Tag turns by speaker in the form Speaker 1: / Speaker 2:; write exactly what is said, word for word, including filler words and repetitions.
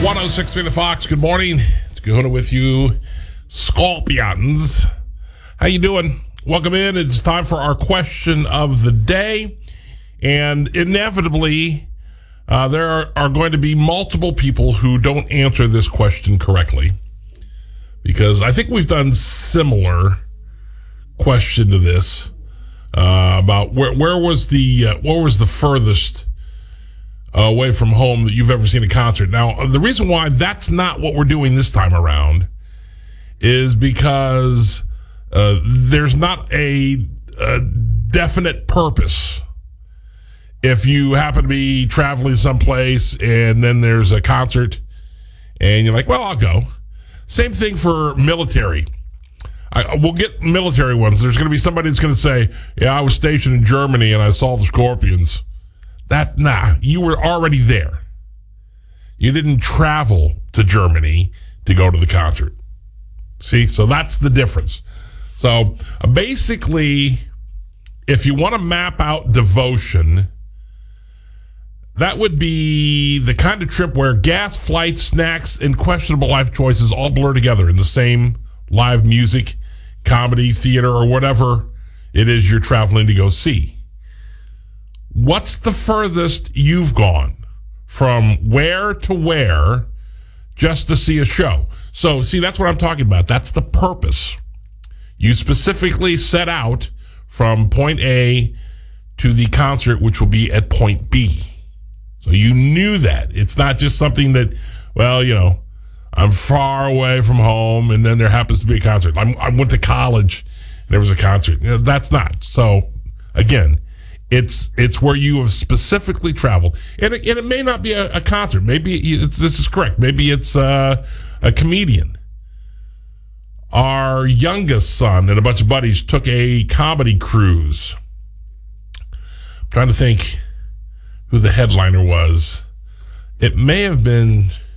Speaker 1: one oh six three The Fox. Good morning. It's Kahuna with you, Scorpions. How you doing? Welcome in. It's time for our question of the day. And inevitably, uh, there are, are going to be multiple people who don't answer this question correctly. Because I think we've done similar question to this uh, about where where was the uh, where was the furthest uh, away from home that you've ever seen a concert. Now, the reason why that's not what we're doing this time around is because uh, there's not a, a definite purpose. If you happen to be traveling someplace and then there's a concert and you're like, well, I'll go. Same thing for military. I, we'll get military ones. There's going to be somebody that's going to say, yeah, I was stationed in Germany and I saw the Scorpions. That, nah, you were already there. You didn't travel to Germany to go to the concert. See, so that's the difference. So uh, basically, if you want to map out devotion, that would be the kind of trip where gas, flights, snacks, and questionable life choices all blur together in the same live music, comedy, theater, or whatever it is you're traveling to go see. What's the furthest you've gone from where to where just to see a show? So, see, that's what I'm talking about. That's the purpose. You specifically set out from point A to the concert, which will be at point B. So you knew that. It's not just something that, well, you know, I'm far away from home and then there happens to be a concert. I'm, I went to college and there was a concert. You know, that's not. So, again, it's it's where you have specifically traveled. And it, and it may not be a, a concert. Maybe it's, this is correct. Maybe it's uh, a comedian. Our youngest son and a bunch of buddies took a comedy cruise. I'm trying to think who the headliner was. It may have been